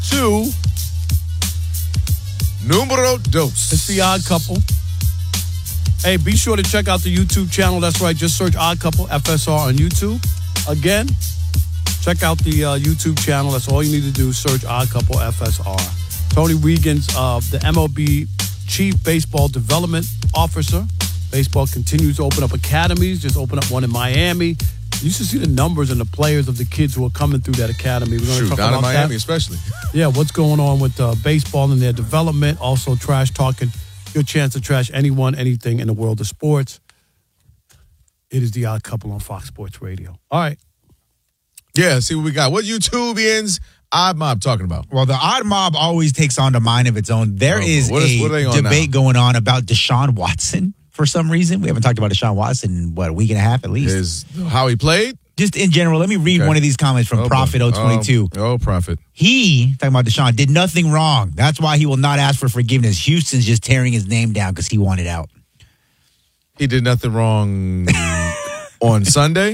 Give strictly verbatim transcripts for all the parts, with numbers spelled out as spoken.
to Numero dos. It's the Odd Couple. Hey, be sure to check out the YouTube channel. That's right. Just search Odd Couple F S R on YouTube. Again, check out the uh, YouTube channel. That's all you need to do. Search Odd Couple F S R. Tony Wiegand's uh, the M L B Chief Baseball Development Officer. Baseball continues to open up academies. Just open up one in Miami. You should see the numbers and the players of the kids who are coming through that academy. We're going to Shoot, talk down about in Miami that. especially. Yeah, what's going on with uh, baseball and their development. Also, trash talking. Your chance to trash anyone, anything in the world of sports. It is the Odd Couple on Fox Sports Radio. All right. Yeah, see what we got. What YouTubians Odd Mob talking about? Well, the Odd Mob always takes on a mind of its own. There Oh, is what is- a what are they on debate now? going on about Deshaun Watson for some reason. We haven't talked about Deshaun Watson in, what, a week and a half at least? Is how he played? Just in general, let me read Okay. one of these comments from Oh, Prophet boy. oh twenty-two. Oh, oh, Prophet. He, talking about Deshaun, did nothing wrong. That's why he will not ask for forgiveness. Houston's just tearing his name down because he wanted out. He did nothing wrong on Sunday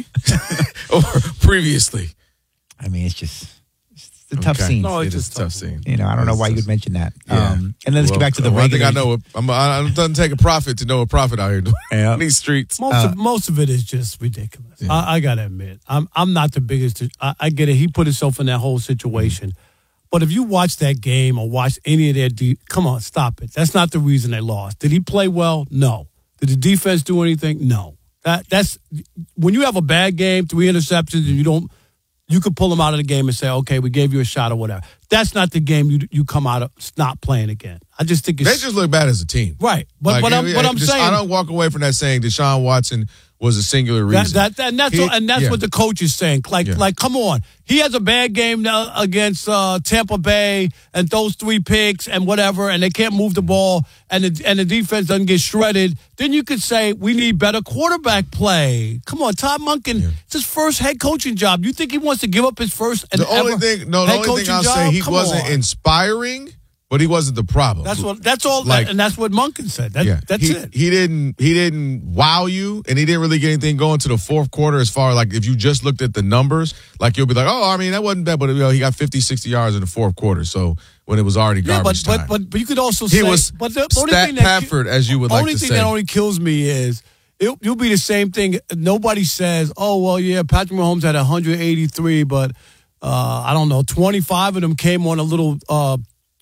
or previously. I mean, it's just it's a tough Okay. scene. No, It it's is just a tough tough. scene. You know, I don't know It's why you just- would mention that. Yeah. Um, and then let's Well, get back to the one regular. thing I know, I'm, I, it doesn't take a prophet to know a prophet out here doing Yeah. in these streets. Most Uh, of most of it is just ridiculous. Yeah. I, I gotta admit, I'm I'm not the biggest. I, I get it. He put himself in that whole situation, but if you watch that game or watch any of their, de- come on, stop it. That's not the reason they lost. Did he play well? No. Did the defense do anything? No. That that's when you have a bad game, three interceptions, and you don't. You could pull them out of the game and say, okay, we gave you a shot or whatever. That's not the game you you come out of not playing again. I just think it's They just look bad as a team. right. But Like, but I'm it- but I'm just- saying I don't walk away from that saying Deshaun Watson was a singular That, reason. that, that, and that's He- what, and that's yeah. what the coach is saying. Like, Yeah. like, come on. He has a bad game now against uh, Tampa Bay and those three picks and whatever, and they can't move the ball, and the, and the defense doesn't get shredded. Then you could say we need better quarterback play. Come on, Todd Monken. Yeah. It's his first head coaching job. You think he wants to give up his first? And the only ever thing, no, the head only thing coaching I'll job? say, he Come wasn't on. inspiring, but he wasn't the problem. That's what. That's all. Like- and that's what Monken said. That, Yeah, That's he, it. He didn't. He didn't wow you, and he didn't really get anything going to the fourth quarter. As far like if you just looked at the numbers, like you'll be like, oh, I mean that wasn't bad, but you know, he got fifty, sixty yards in the fourth quarter. So when it was already Yeah, but, garbage but time, but but you could also he say was but the only Stat thing that ki- Pafford, as you would like only to thing say. that only kills me is it, you'll be the same thing. Nobody says, "Oh well, yeah, Patrick Mahomes had one hundred eighty-three, but uh, I don't know, twenty-five of them came on a little, uh,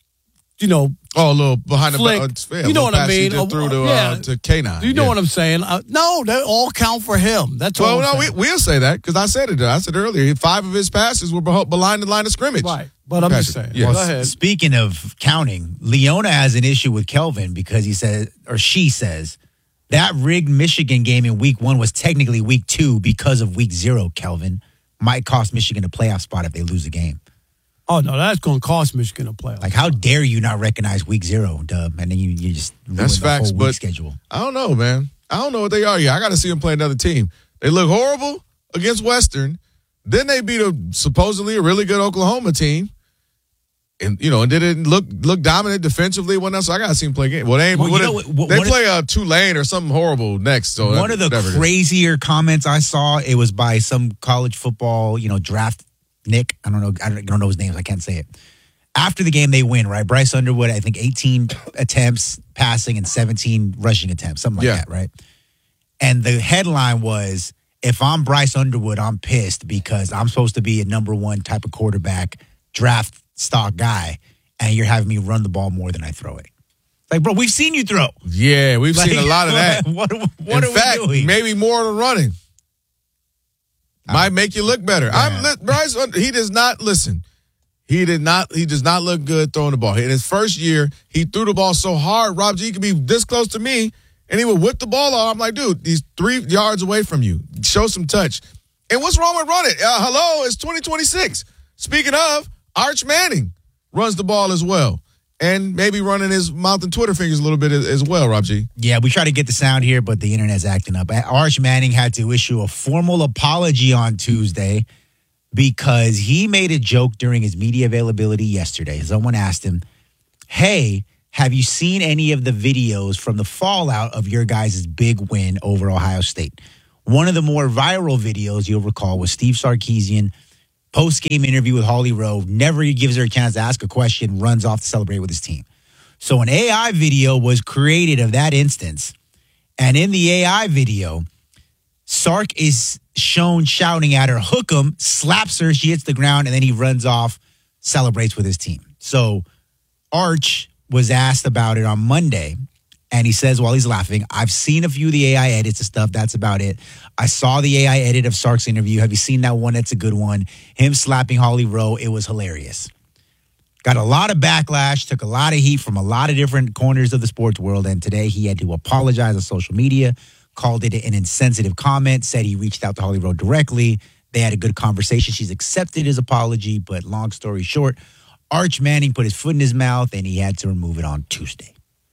you know, oh, a little behind flick. the, uh, yeah, You know little what I pass he mean? just Uh, threw to yeah. uh, to K nine. you know yeah. what I'm saying? Uh, no, they all count for him. That's all. Well, I'm no, we, saying. we'll say that because I said it. I said earlier, five of his passes were beh- behind the line of scrimmage. right. But I'm just Patrick, saying. yeah. Go ahead. Speaking of counting, Leona has an issue with Kelvin because he says, or she says, that rigged Michigan game in week one was technically week two because of week zero, Kelvin. Might cost Michigan a playoff spot if they lose the game. Oh no, that's going to cost Michigan a playoff. Like, how dare you not recognize week zero, Dub? And then you, you just ruin That's the facts, whole week but- schedule. I don't know, man. I don't know what they are yet. I got to see them play another team. They look horrible against Western. Then they beat a supposedly a really good Oklahoma team. And you know, and didn't look look dominant defensively. One else, so I got to see them play a game. Well, they ain't, Well, you what know if- what- what- they one of- play a Tulane or something horrible next. So One of the whatever it is. crazier comments I saw, it was by some college football, you know, draft Nick. I don't know. I don't, I don't know his name. I can't say it. After the game, they win, right? Bryce Underwood, I think eighteen attempts passing and seventeen rushing attempts, something like Yeah. that, right? And the headline was, if I'm Bryce Underwood, I'm pissed because I'm supposed to be a number one type of quarterback, draft stock guy, and you're having me run the ball more than I throw it. Like, bro, we've seen you throw. Yeah, we've Like, seen a lot of that. What, what In are fact, we doing? maybe more than running. Might make you look better. I'm li- Bryce. Under- He does not listen. He did not. He does not look good throwing the ball. In his first year, he threw the ball so hard. Rob G could be this close to me, and he would whip the ball off. I'm like, dude, he's three yards away from you. Show some touch. And what's wrong with running? Uh, hello, it's twenty twenty-six. Speaking of, Arch Manning runs the ball as well, and maybe running his mouth and Twitter fingers a little bit as, as well. Rob G. Yeah, we try to get the sound here, but the internet's acting up. Arch Manning had to issue a formal apology on Tuesday because he made a joke during his media availability yesterday. Someone asked him, hey, have you seen any of the videos from the fallout of your guys' big win over Ohio State? One of the more viral videos you'll recall was Steve Sarkisian post-game interview with Holly Rowe, never gives her a chance to ask a question, runs off to celebrate with his team. So an A I video was created of that instance. And in the A I video, Sark is shown shouting at her, hook him, slaps her, she hits the ground, and then he runs off, celebrates with his team. So Arch was asked about it on Monday, and he says while he's laughing, I've seen a few of the A I edits and stuff. That's about it. I saw the A I edit of Sark's interview. Have you seen that one? That's a good one. Him slapping Holly Rowe. It was hilarious. Got a lot of backlash, took a lot of heat from a lot of different corners of the sports world, and today he had to apologize on social media, called it an insensitive comment, said he reached out to Holly Rowe directly. They had a good conversation. She's accepted his apology, but long story short, Arch Manning put his foot in his mouth, and he had to remove it on Tuesday.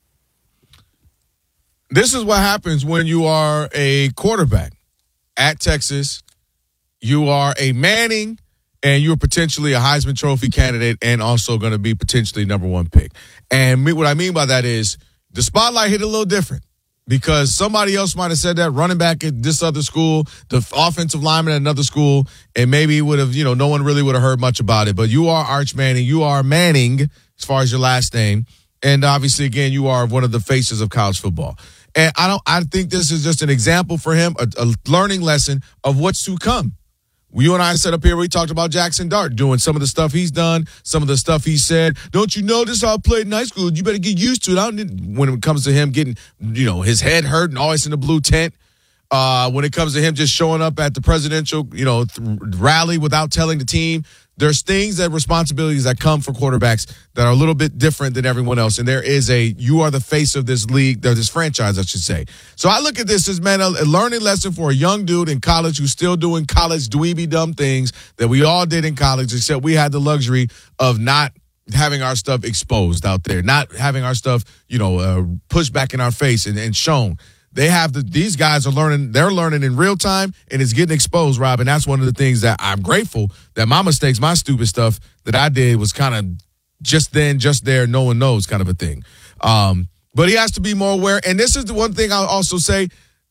This is what happens when you are a quarterback at Texas. You are a Manning, and you're potentially a Heisman Trophy candidate and also going to be potentially number one pick. And me, what I mean by that is the spotlight hit a little different because somebody else might have said that, running back at this other school, the offensive lineman at another school, and maybe would have, you know, no one really would have heard much about it. But you are Arch Manning. You are Manning as far as your last name. And obviously, again, you are one of the faces of college football. And I don't. I think this is just an example for him, a, a learning lesson of what's to come. You and I sat up here, we talked about Jackson Dart doing some of the stuff he's done, some of the stuff he said. Don't you know this is how I played in high school? You better get used to it. I don't, when it comes to him getting, you know, his head hurt and always in the blue tent. Uh, when it comes to him just showing up at the presidential, you know, th- rally without telling the team. There's things that responsibilities that come for quarterbacks that are a little bit different than everyone else. And there is a, you are the face of this league, or this franchise, I should say. So I look at this as, man, a, a learning lesson for a young dude in college who's still doing college dweeby dumb things that we all did in college, except we had the luxury of not having our stuff exposed out there, not having our stuff, you know, uh, pushed back in our face and, and shown. They have the, these guys are learning, they're learning in real time, and it's getting exposed, Rob. And that's one of the things that I'm grateful that my mistakes, my stupid stuff that I did was kind of just then, just there, no one knows kind of a thing. Um, but he has to be more aware. And this is the one thing I'll also say,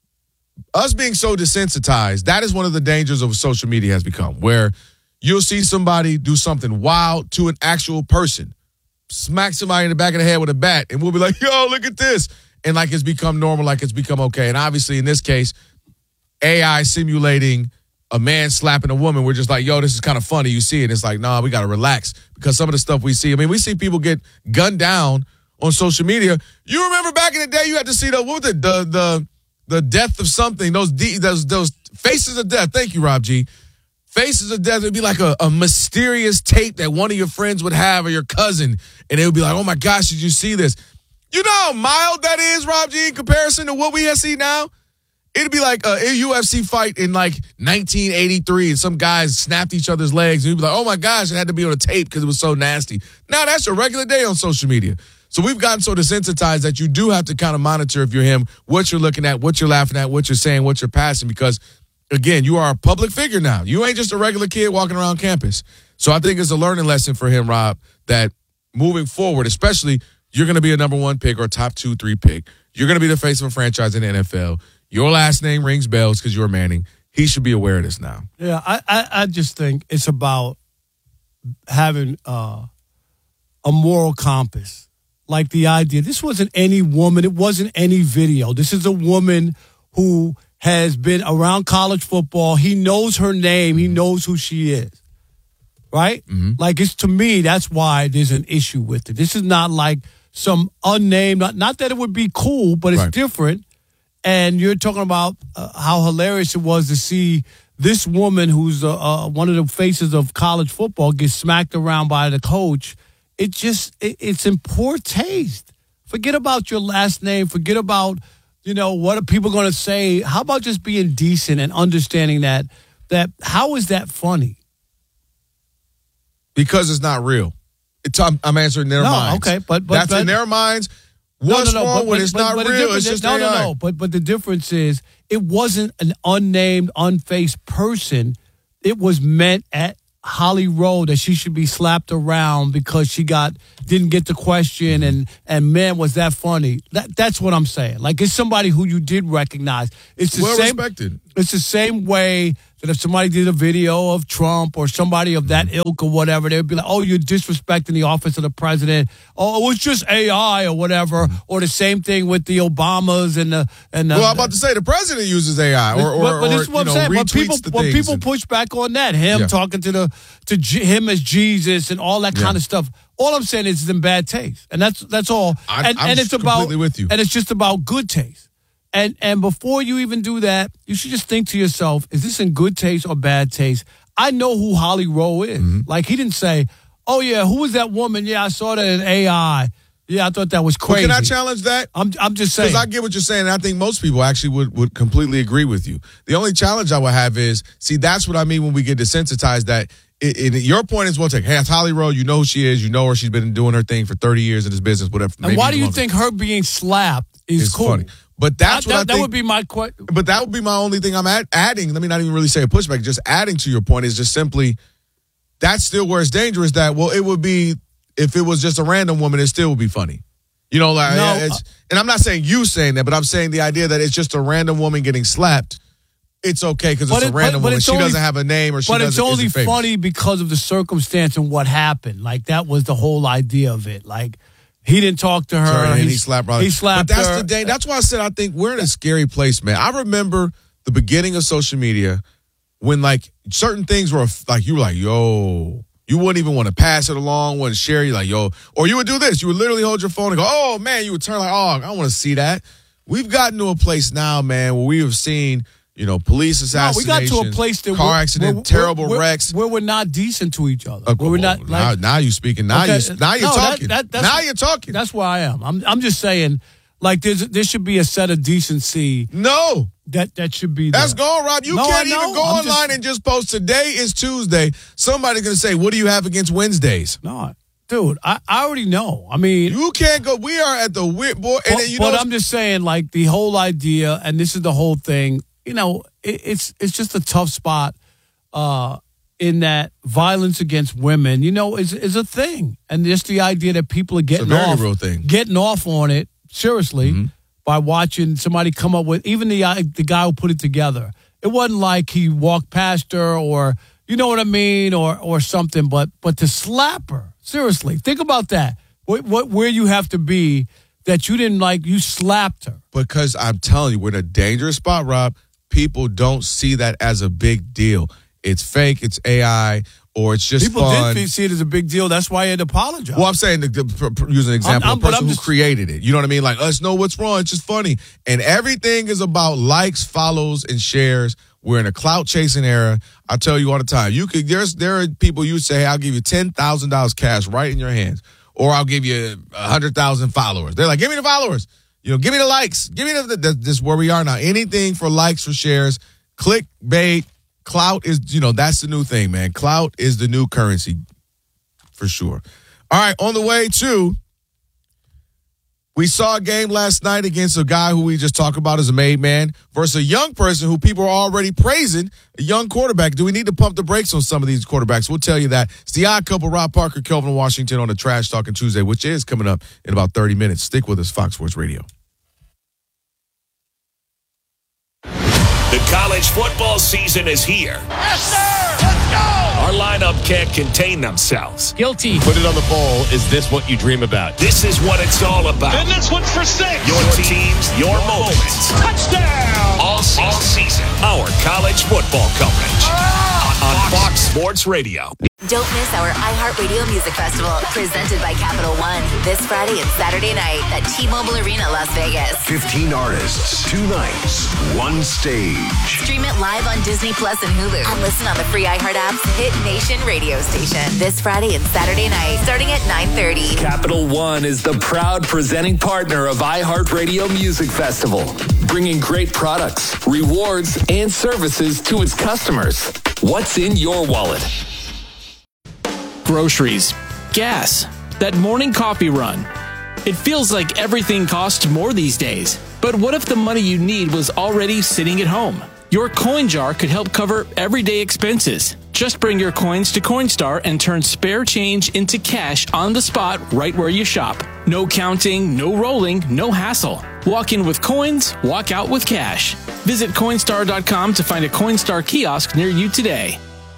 us being so desensitized, that is one of the dangers of social media has become, where you'll see somebody do something wild to an actual person, smack somebody in the back of the head with a bat, and we'll be like, yo, look at this. And like it's become normal, like it's become okay. And obviously in this case, A I simulating a man slapping a woman, we're just like, yo, this is kind of funny. You see it. It's like, nah, we got to relax because some of the stuff we see, I mean, we see people get gunned down on social media. You remember back in the day, you had to see the, what was it, the, the, the death of something, those, those, those faces of death. Thank you, Rob G. Faces of death would be like a, a mysterious tape that one of your friends would have or your cousin. And they would be like, oh my gosh, did you see this? You know how mild that is, Rob G, in comparison to what we see now? It'd be like a, a U F C fight in like nineteen eighty-three and some guys snapped each other's legs. And you'd be like, oh my gosh, it had to be on a tape because it was so nasty. Now that's a regular day on social media. So we've gotten so desensitized that you do have to kind of monitor if you're him, what you're looking at, what you're laughing at, what you're saying, what you're passing. Because, again, you are a public figure now. You ain't just a regular kid walking around campus. So I think it's a learning lesson for him, Rob, that moving forward, especially – you're going to be a number one pick or top two, three pick. You're going to be the face of a franchise in the N F L. Your last name rings bells because you're Manning. He should be aware of this now. Yeah, I, I, I just think it's about having uh, a moral compass. Like the idea, this wasn't any woman. It wasn't any video. This is a woman who has been around college football. He knows her name. He knows who she is. Right? Mm-hmm. Like, it's, to me, that's why there's an issue with it. This is not like some unnamed, not, not that it would be cool, but it's right. different. And you're talking about uh, how hilarious it was to see this woman who's uh, uh, one of the faces of college football get smacked around by the coach. It just, it, it's in poor taste. Forget about your last name. Forget about, you know, what are people going to say? How about just being decent and understanding that, that how is that funny? Because it's not real. It's, I'm, I'm answering their no, minds. Okay, but, but that's but, in their minds. What's no, no, no, wrong but, when but, it's but, not but real? It's just no, A I. no, no. But but the difference is, it wasn't an unnamed, unfaced person. It was meant at Holly Rowe that she should be slapped around because she got didn't get the question, and and man, was that funny. That that's what I'm saying. Like, it's somebody who you did recognize. It's the well same, respected. It's the same way that if somebody did a video of Trump or somebody of that ilk or whatever, they'd be like, oh, you're disrespecting the office of the president. Oh, it was just A I or whatever. Or the same thing with the Obamas and the... And the, well, I'm about to say, the president uses A I or, or, but, but this is or what you I'm know, saying. When people, retweets the when things people and- push back on that, him Yeah. talking to the to G, him as Jesus and all that kind Yeah. of stuff, all I'm saying is it's in bad taste. And that's that's all. I'm- and, I'm and it's about completely with you. And it's just about good taste. And and before you even do that, you should just think to yourself, is this in good taste or bad taste? I know who Holly Rowe is. Mm-hmm. Like, he didn't say, oh, yeah, who was that woman? Yeah, I saw that in A I. Yeah, I thought that was But crazy. can I challenge that? I'm, I'm just saying. Because I get what you're saying, and I think most people actually would, would completely agree with you. The only challenge I would have is, see, that's what I mean when we get desensitized, that it, it, your point is one thing. Hey, it's Holly Rowe. You know who she is. You know her. She's been doing her thing for thirty years in this business, whatever. And why do you think her being slapped is it's cool? funny? But that's that, what I that, think. that would be my question. But that would be my only thing I'm add, adding. Let me not even really say a pushback. Just adding to your point is just simply, that's still where it's dangerous. That, well, it would be, if it was just a random woman, it still would be funny. You know, like, No, it's, and I'm not saying you saying that, but I'm saying the idea that it's just a random woman getting slapped. It's okay because it's But a it- but- random but woman. it's She only- doesn't have a name, or she But doesn't. it's only isn't famous. funny because of the circumstance and what happened. Like, that was the whole idea of it. Like, he didn't talk to her. Turn and he slapped Riley. He slapped But that's her. the day. That's why I said I think we're in a scary place, man. I remember the beginning of social media when, like, certain things were like, you were like, yo, you wouldn't even want to pass it along, wouldn't share. You like, yo, or you would do this. You would literally hold your phone and go, oh man, you would turn like, oh, I don't want to see that. We've gotten to a place now, man, where we have seen, you know, police No, we assassinations, got to a place that car we're- accident, we're- terrible we're- wrecks. where we're not decent to each other. Uh, where we're not well, like, now, now you're speaking. Now Okay, you now you're no, that- talking. that- that's- now you're talking. That's where I am. I'm I'm just saying, like, there's there should be a set of decency No. that that should be there. That's gone, Rob. You No, can't I know. even go I'm online just- and just post today is Tuesday. Somebody's going to say, what do you have against Wednesdays? No, dude, I, I already know. I mean, You can't go. We are at the whip, boy. And but, then, you but know, I'm just saying, like, the whole idea, and this is the whole thing, you know, it, it's it's just a tough spot uh, in that violence against women, you know, is is a thing. And just the idea that people are getting very off, real thing. getting off on it, seriously, Mm-hmm. by watching somebody come up with, even the, uh, the guy who put it together. It wasn't like he walked past her or, you know what I mean, or or something, but but to slap her, seriously, think about that. What, what where you have to be that you didn't like, you slapped her. because I'm telling you, we're in a dangerous spot, Rob. People don't see that as a big deal. It's fake, it's A I, or it's just People fun. did see it as a big deal. That's why he had to apologize. Well, I'm saying, the, the, use an example, I'm- a but person I'm who just- created it. You know what I mean? Like, us know what's wrong. It's just funny. And everything is about likes, follows, and shares. We're in a clout chasing era. I tell you all the time. You could there's there are people you say, hey, I'll give you ten thousand dollars cash right in your hands, or I'll give you a hundred thousand followers. They're like, give me the followers. You know, give me the likes. Give me the. the this is where we are now. Anything for likes, for shares, clickbait. Clout is, you know, that's the new thing, man. Clout is the new currency, for sure. All right, on the way to, we saw a game last night against a guy who we just talked about as a made man versus a young person who people are already praising, a young quarterback. Do we need to pump the brakes on some of these quarterbacks? We'll tell you that. It's the Odd Couple, Rob Parker, Kelvin Washington on the Trash Talking Tuesday, which is coming up in about thirty minutes. Stick with us, Fox Sports Radio. The college football season is here. Yes, sir! Let's go! Our lineup can't contain themselves. Guilty. Put it on the bowl. Is this what you dream about? This is what it's all about. And this one's for six! Your teams, your moments. Touchdown! All season. All season. Our college football coverage. On Fox Sports Radio. Don't miss our iHeartRadio Music Festival, presented by Capital One, this Friday and Saturday night at T-Mobile Arena, Las Vegas. fifteen artists, two nights, one stage. Stream it live on Disney Plus and Hulu, and listen on the free iHeart app's Hit Nation radio station this Friday and Saturday night, starting at nine thirty. Capital One is the proud presenting partner of iHeartRadio Music Festival, bringing great products, rewards, and services to its customers. What's in your wallet? Groceries, gas, that morning coffee run. It feels like everything costs more these days. But what if the money you need was already sitting at home? Your coin jar could help cover everyday expenses. Just bring your coins to Coinstar and turn spare change into cash on the spot right where you shop. No counting, no rolling, no hassle. Walk in with coins, walk out with cash. Visit Coinstar dot com to find a Coinstar kiosk near you today.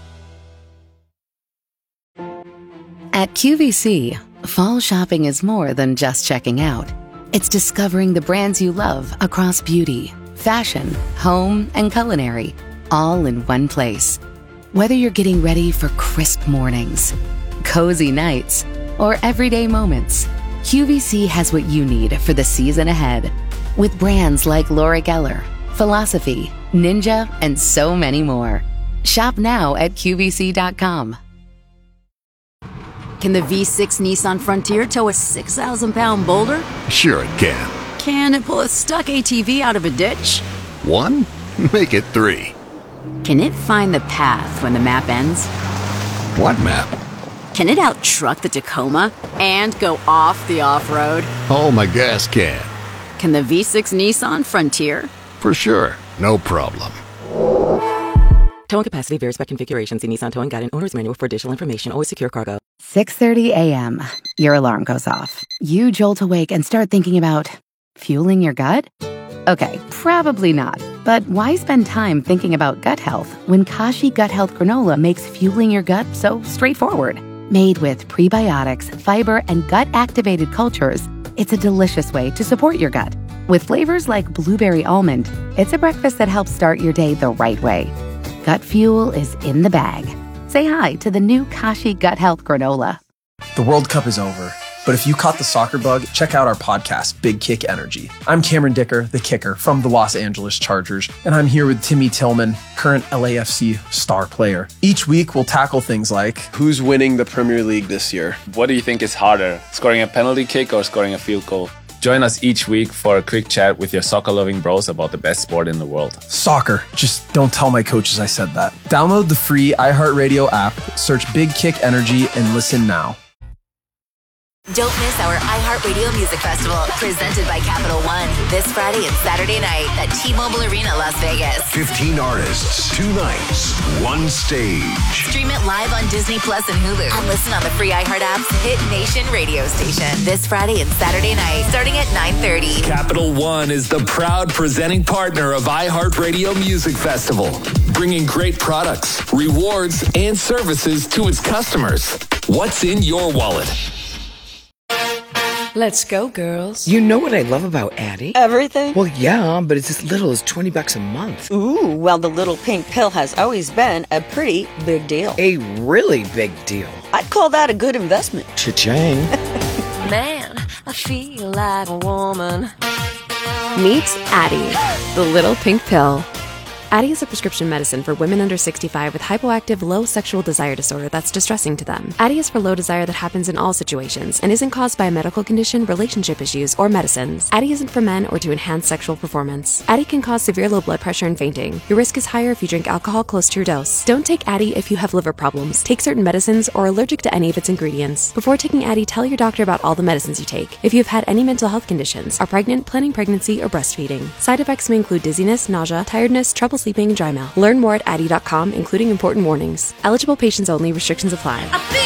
At Q V C, fall shopping is more than just checking out. It's discovering the brands you love across beauty, fashion, home, and culinary, all in one place. Whether you're getting ready for crisp mornings, cozy nights, or everyday moments, Q V C has what you need for the season ahead. With brands like Laura Geller, Philosophy, Ninja, and so many more. Shop now at Q V C dot com. Can the V six Nissan Frontier tow a six thousand pound boulder? Sure it can. Can it pull a stuck A T V out of a ditch? One? Make it three. Can it find the path when the map ends? What map? Can it out-truck the Tacoma and go off the off-road? Oh, my gas can. Can the V six Nissan Frontier? For sure. No problem. Towing capacity varies by configuration. See Nissan Towing Guide and Owner's Manual for additional information. Always secure cargo. six thirty a.m. Your alarm goes off. You jolt awake and start thinking about fueling your gut? Okay, probably not. But why spend time thinking about gut health when Kashi Gut Health Granola makes fueling your gut so straightforward? Made with prebiotics, fiber, and gut-activated cultures, it's a delicious way to support your gut. With flavors like blueberry almond, it's a breakfast that helps start your day the right way. Gut fuel is in the bag. Say hi to the new Kashi Gut Health Granola. The World Cup is over, but if you caught the soccer bug, check out our podcast, Big Kick Energy. I'm Cameron Dicker, the kicker from the Los Angeles Chargers, and I'm here with Timmy Tillman, current L A F C star player. Each week, we'll tackle things like, who's winning the Premier League this year? What do you think is harder, scoring a penalty kick or scoring a field goal? Join us each week for a quick chat with your soccer-loving bros about the best sport in the world. Soccer. Just don't tell my coaches I said that. Download the free iHeartRadio app, search Big Kick Energy, and listen now. Don't miss our iHeartRadio Music Festival, presented by Capital One, this Friday and Saturday night at T-Mobile Arena, Las Vegas. fifteen artists, two nights, one stage. Stream it live on Disney Plus and Hulu, and listen on the free iHeart app's Hit Nation radio station this Friday and Saturday night, starting at nine thirty. Capital One is the proud presenting partner of iHeartRadio Music Festival, bringing great products, rewards, and services to its customers. What's in your wallet? Let's go, girls. You know what I love about Addie? Everything? Well, yeah, but it's as little as twenty bucks a month. Ooh, well, the little pink pill has always been a pretty big deal. A really big deal. I'd call that a good investment. Cha-ching. Man, I feel like a woman. Meet Addie, the little pink pill. Addie is a prescription medicine for women under sixty-five with hypoactive low sexual desire disorder that's distressing to them. Addie is for low desire that happens in all situations and isn't caused by a medical condition, relationship issues, or medicines. Addie isn't for men or to enhance sexual performance. Addie can cause severe low blood pressure and fainting. Your risk is higher if you drink alcohol close to your dose. Don't take Addie if you have liver problems, take certain medicines, or are allergic to any of its ingredients. Before taking Addie, tell your doctor about all the medicines you take. If you've had any mental health conditions, are pregnant, planning pregnancy, or breastfeeding. Side effects may include dizziness, nausea, tiredness, trouble sleeping, and dry mouth. Learn more at Addie dot com, including important warnings. Eligible patients only. Restrictions apply.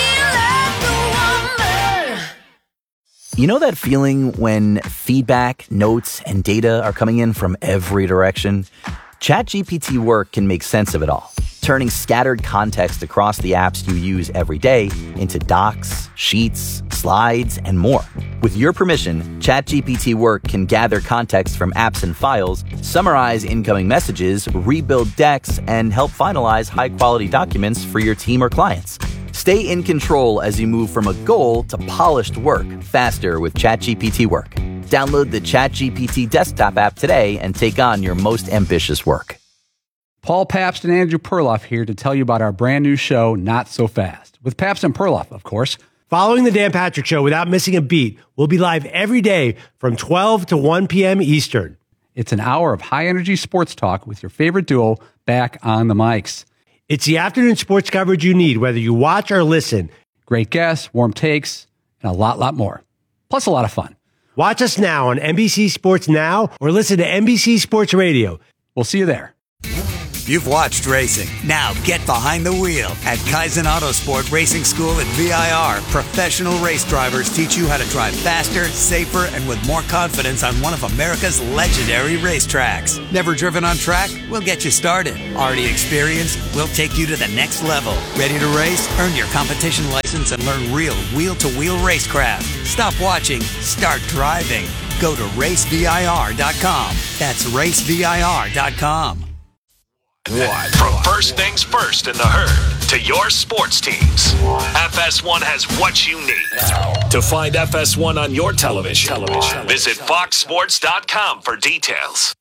You know that feeling when feedback, notes, and data are coming in from every direction? ChatGPT Work can make sense of it all, turning scattered context across the apps you use every day into docs, sheets, slides, and more. With your permission, ChatGPT Work can gather context from apps and files, summarize incoming messages, rebuild decks, and help finalize high-quality documents for your team or clients. Stay in control as you move from a goal to polished work faster with ChatGPT Work. Download the ChatGPT desktop app today and take on your most ambitious work. Paul Pabst and Andrew Perloff here to tell you about our brand new show, Not So Fast, with Pabst and Perloff, of course. Following the Dan Patrick Show without missing a beat, we'll be live every day from twelve to one p.m. Eastern. It's an hour of high-energy sports talk with your favorite duo back on the mics. It's the afternoon sports coverage you need, whether you watch or listen. Great guests, warm takes, and a lot, lot more. Plus a lot of fun. Watch us now on N B C Sports Now or listen to N B C Sports Radio. We'll see you there. You've watched racing. Now get behind the wheel. At Kaizen Autosport Racing School at V I R, professional race drivers teach you how to drive faster, safer, and with more confidence on one of America's legendary racetracks. Never driven on track? We'll get you started. Already experienced? We'll take you to the next level. Ready to race? Earn your competition license and learn real wheel-to-wheel racecraft. Stop watching. Start driving. Go to race V I R dot com. That's race V I R dot com. What? From first things first in the herd to your sports teams, F S one has what you need. To find F S one on your television, television. visit fox sports dot com for details.